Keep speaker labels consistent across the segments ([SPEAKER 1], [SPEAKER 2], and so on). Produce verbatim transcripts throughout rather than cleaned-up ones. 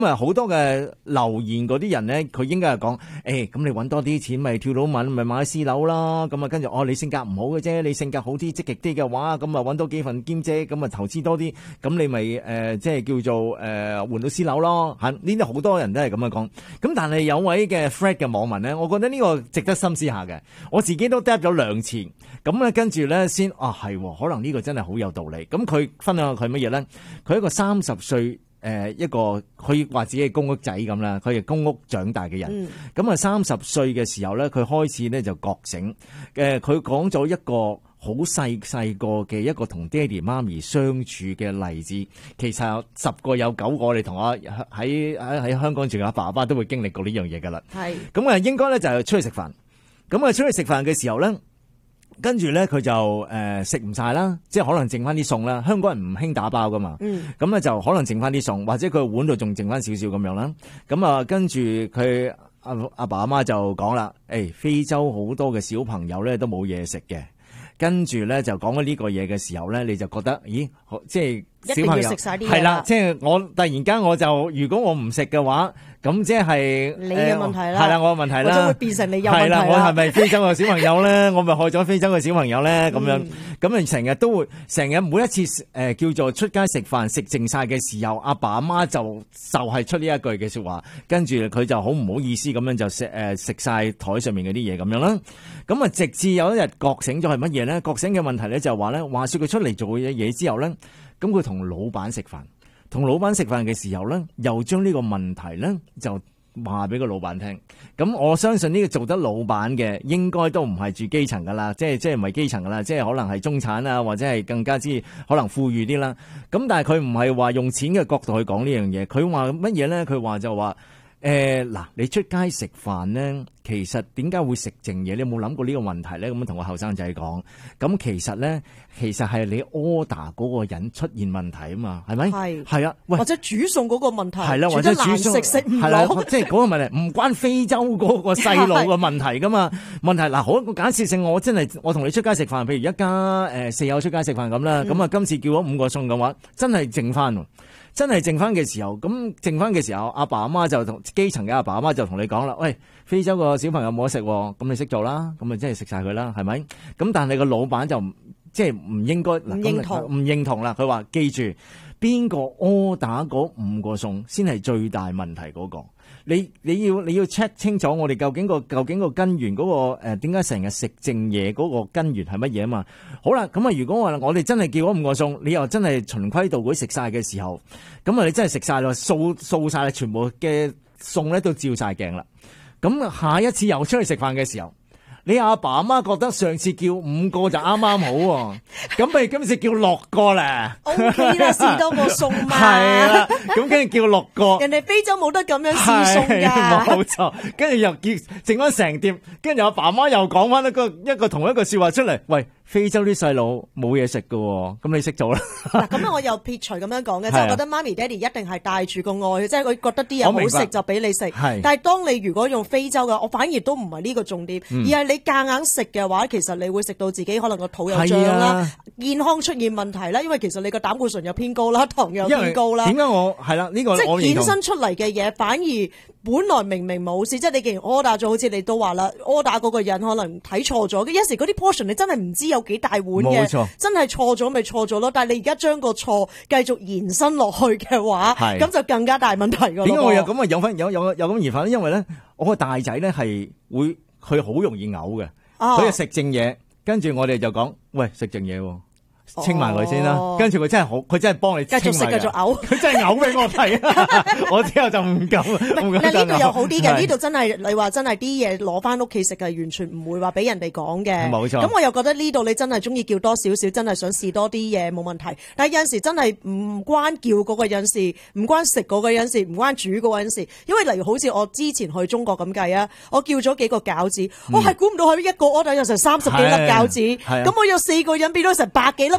[SPEAKER 1] 咁啊好多嘅留言嗰啲人咧，佢應該係講，誒咁你揾多啲錢咪跳到文咪買私樓啦。咁啊跟住哦你性格唔好嘅啫，你性格好啲積極啲嘅話，咁啊揾多幾份兼職，咁啊投資多啲，咁你咪誒即係叫做誒換到私樓咯。嚇呢啲好多人都係咁樣講。咁但係有位嘅 Fred 嘅網民咧，我覺得呢個值得深思下嘅。我自己都 tap 咗兩次，咁咧跟住咧先啊係，可能呢個真係好有道理。咁佢分享佢乜嘢咧？佢一個三十歲。誒一個佢話自己係公屋仔咁啦，佢係公屋長大嘅人。咁啊三十歲嘅時候咧，佢開始咧就覺醒。誒佢講咗一個好細細個嘅一個同爹哋媽咪相處嘅例子。其實十個有九個，我哋同我喺喺喺香港住嘅爸爸都會經歷過呢樣嘢㗎啦。係咁啊，應該咧就係出去食飯。咁啊出去食飯嘅時候咧。跟住咧，佢就誒食唔晒啦，即係可能剩翻啲餸啦。香港人唔興打包噶嘛，咁咧、嗯、就可能剩翻啲餸，或者佢碗度仲剩翻少少咁樣啦。咁啊，跟住佢阿阿爸阿媽就講啦，誒、欸、非洲好多嘅小朋友咧都冇嘢食嘅。跟住咧就講咗呢個嘢嘅時候咧，你就覺得，咦，即係小朋友食晒啲嘢係啦，即係我突然間我就如果我唔食嘅話。咁即係
[SPEAKER 2] 你嘅問題啦，
[SPEAKER 1] 係啦、呃，我嘅問題啦，
[SPEAKER 2] 或者會變成你有問題啦。
[SPEAKER 1] 係啦，我係咪非洲嘅小朋友咧？我咪害咗非洲嘅小朋友咧？咁樣咁啊，成日都會成日每一次誒、呃、叫做出街食飯食剩晒嘅時候，阿爸阿媽就就係、是、出呢一句嘅說話，跟住佢就好唔好意思咁樣就食誒食晒台上面嗰啲嘢咁樣啦。咁啊，直至有一日覺醒咗係乜嘢咧？覺醒嘅問題咧就係話咧，話說佢出嚟做嘅嘢之後咧，咁佢同老闆食飯。同老闆食飯嘅時候咧，又將呢個問題咧就話俾個老闆聽。咁我相信呢個做得老闆嘅，應該都唔係住基層噶啦，即係即係唔係基層噶啦，即係可能係中產啊，或者係更加之可能富裕啲啦。咁但係佢唔係話用錢嘅角度去講呢樣嘢，佢話乜嘢咧？佢話就話。誒，嗱、呃，你出街食飯咧，其實點解會食剩嘢？你有冇諗過呢個問題咧？咁樣同個後生仔講，咁其實咧，其實係你 order 嗰個人出現問題啊嘛，係咪？係係啊，喂，
[SPEAKER 2] 或者煮餸嗰個問題，
[SPEAKER 1] 係啦，或者煮餸食唔落，即係嗰個問題，唔關非洲嗰個細路嘅問題噶嘛。問題嗱，好一個假設性，我真係我同你出街食飯，譬如一家誒四口出街食飯咁啦，咁啊、嗯、今次叫咗五個餸嘅話，真係剩翻。真係剩翻嘅時候，咁剩翻嘅時候，阿爸阿媽就同基層嘅阿爸阿媽就同你講啦，喂，非洲個小朋友冇得食，咁你識做啦，咁咪真係食晒佢啦，係咪？咁但係個老闆就即係唔應該，唔認同，唔認同啦。佢話記住，邊個 order 嗰五個餸先係最大問題嗰個。你你要你要 check 清楚我哋究竟個究竟個根源嗰個誒點解成日食剩嘢嗰個根源係乜嘢啊嘛？好啦，咁啊如果話我哋真係叫咗五個餸，你又真係循規蹈矩食晒嘅時候，咁啊你真係食晒啦，掃掃晒啦，全部嘅餸咧都照晒鏡啦。咁下一次又出去食飯嘅時候，你阿爸阿媽覺得上次叫五個就啱啱好喎，咁不如今次叫六個咧。O K 啦，試多個餸嘛。係啦，咁跟住叫六個。人哋非洲冇得咁樣試餸㗎。冇錯，跟住又叫剩翻成碟，跟住阿爸阿媽又講翻一個一個同一個說話出嚟，喂。非洲啲細路冇嘢食㗎，咁你識做啦。嗱，咁樣我又撇除咁樣講嘅，即係我覺得媽咪爹哋一定係帶住個愛，即係佢覺得啲嘢好食就俾你食。但係當你如果用非洲嘅，我反而都唔係呢個重點，嗯、而係你夾硬食嘅話，其實你會食到自己可能個肚又脹啦，啊、健康出現問題啦，因為其實你個膽固醇又偏高啦，糖又偏高啦。點解我係啦？呢、呢個即係衍生出嚟嘅嘢，反而本來明明冇事，即係你既然 order 咗，好似你都話啦 ，order 嗰個人可能睇錯咗，有時嗰啲 portion 你真係唔知有幾大碗嘅，錯真係錯咗咪錯咗咯。但係你而家將個錯繼續延伸落去嘅話，咁是就更加大問題㗎。點解我有咁啊？有分有有有咁疑法咧？因為咧，我個大仔咧係會佢好容易嘔嘅，佢就食剩嘢，跟住我哋就講，喂，食剩嘢喎。清埋佢先啦，跟住佢真係好，佢真係幫你清埋。繼續食，繼續嘔，佢真係嘔俾我睇，我之後就唔敢。嗱呢度又好啲嘅，呢度真係你話真係啲嘢攞翻屋企食嘅，完全唔會話俾人哋講嘅。冇錯。咁我又覺得呢度你真係中意叫多少少，真係想試多啲嘢冇問題。但係有陣時真係唔關叫嗰個人事，唔關食嗰個人事，唔關煮嗰個人事。因為例如好似我之前去中國咁計啊，我叫咗幾個餃子，我係估唔到佢一個 order 有成三十幾粒餃子，咁我有四個人變咗成百幾粒。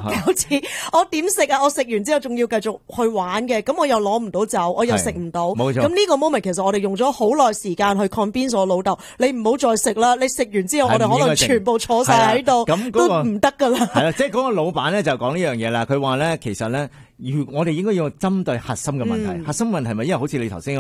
[SPEAKER 2] 好似我點食啊？我食完之後仲要繼續去玩嘅，咁我又攞唔到酒，我又食唔到。
[SPEAKER 1] 冇錯。
[SPEAKER 2] 咁呢個 moment 其實我哋用咗好耐時間去 convince 我老豆，你唔好再食啦！你食完之後，我哋可能全部坐晒喺度，
[SPEAKER 1] 咁
[SPEAKER 2] 都唔得噶啦。
[SPEAKER 1] 係啦，即係嗰個老闆咧就講呢樣嘢啦。佢話咧，其實咧，要我哋應該要針對核心嘅問題。
[SPEAKER 2] 嗯、
[SPEAKER 1] 核心問題咪因為好似你頭先